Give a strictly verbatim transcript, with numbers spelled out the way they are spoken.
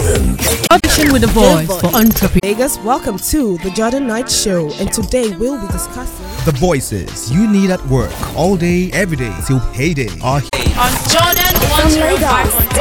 Jordan. Audition with a voice for entrepreneurs. Vegas, welcome to the Jordan Knight Show, and today we'll be discussing the voices you need at work all day, every day till payday are here on Jordan one oh five point five.